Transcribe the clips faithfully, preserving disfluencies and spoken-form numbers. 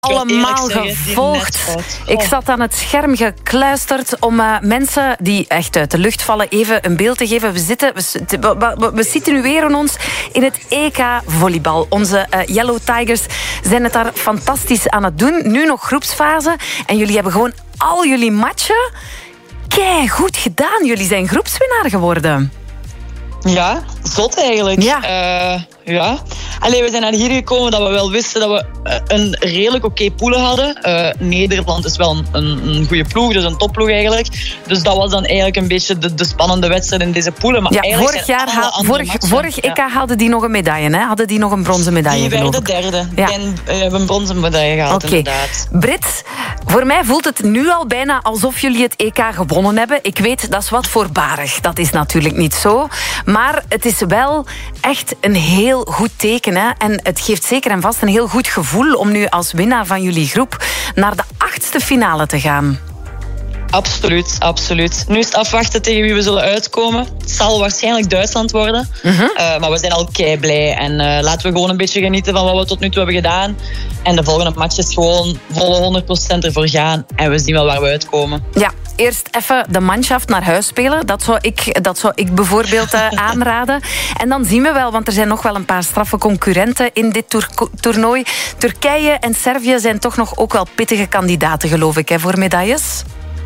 allemaal gevolgd. Oh. Ik zat aan het scherm gekluisterd om uh, mensen die echt uit de lucht vallen even een beeld te geven. We, zitten, we, we, we situeren ons in het E K-volleybal. Onze uh, Yellow Tigers zijn het daar fantastisch aan het doen. Nu nog groepsfase. En jullie hebben gewoon al jullie matchen kei goed gedaan. Jullie zijn groepswinnaar geworden. Ja, zot eigenlijk. Ja. Uh, ja. Allee, we zijn naar hier gekomen dat we wel wisten dat we een redelijk oké okay poelen hadden. Uh, Nederland is wel een, een, een goede ploeg, dus een topploeg eigenlijk. Dus dat was dan eigenlijk een beetje de, de spannende wedstrijd in deze poelen. Maar ja, vorig jaar, ha- vorig, vorig E K ja. hadden die nog een medaille, hè? Hadden die nog een bronzen medaille, die werden derde. Ja. Die hebben een bronzen medaille gehaald, okay. inderdaad. Brit, voor mij voelt het nu al bijna alsof jullie het E K gewonnen hebben. Ik weet, dat is wat voorbarig. Dat is natuurlijk niet zo. Maar het is wel echt een heel goed teken. Hè? En het geeft zeker en vast een heel goed gevoel om nu als winnaar van jullie groep naar de achtste finale te gaan. Absoluut, absoluut. Nu is het afwachten tegen wie we zullen uitkomen. Het zal waarschijnlijk Duitsland worden. Uh-huh. Uh, maar we zijn al kei blij. En uh, laten we gewoon een beetje genieten van wat we tot nu toe hebben gedaan. En de volgende match is gewoon volle honderd procent ervoor gaan. En we zien wel waar we uitkomen. Ja, eerst even de manschaft naar huis spelen. Dat zou ik, dat zou ik bijvoorbeeld uh, aanraden. En dan zien we wel, want er zijn nog wel een paar straffe concurrenten in dit toer- toernooi. Turkije en Servië zijn toch nog ook wel pittige kandidaten, geloof ik, hè, voor medailles.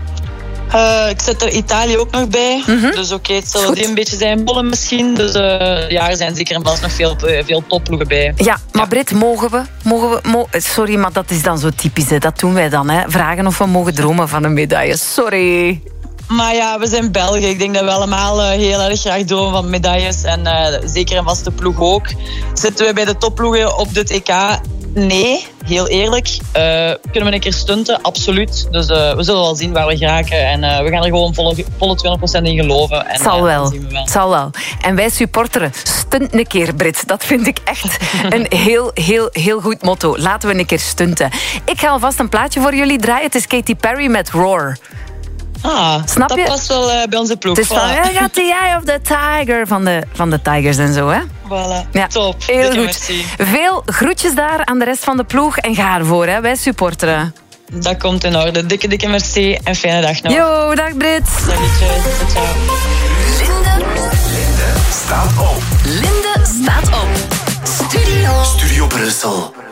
Uh, ik zet er Italië ook nog bij. Mm-hmm. Dus oké, okay, het zal die een beetje zijn bollen misschien. Dus uh, ja, er zijn zeker en vast nog veel, veel topploegen bij. Ja, maar ja. Brit, mogen we? Mogen we mo- Sorry, maar dat is dan zo typisch. Hè. Dat doen wij dan. Hè. Vragen of we mogen dromen van een medaille. Sorry. Maar ja, we zijn Belgen. Ik denk dat we allemaal uh, heel erg graag dromen van medailles. En uh, zeker en vast de ploeg ook. Zitten we bij de topploegen op dit E K? Nee, heel eerlijk. Uh, kunnen we een keer stunten? Absoluut. Dus uh, we zullen wel zien waar we geraken. En uh, we gaan er gewoon volle, volle twintig procent in geloven. En, zal, uh, wel. zien we wel. zal wel. En wij supporteren. Stunt een keer, Brit. Dat vind ik echt een heel, heel, heel goed motto. Laten we een keer stunten. Ik ga alvast een plaatje voor jullie draaien. Het is Katy Perry met Roar. Ah, snap dat je? past wel uh, bij onze ploeg. Het is van, I got the eye of the tiger van de, van de Tigers en zo, hè? Voilà, ja, top. Heel Dikke goed. Merci. Veel groetjes daar aan de rest van de ploeg en ga ervoor, hè? Wij supporteren. Dat komt in orde. Dikke, dikke merci en fijne dag nog. Yo, dag Brit. Daggetjes, ciao. Linde, Linde staat op. Linde staat op. Studio. Studio Brussel.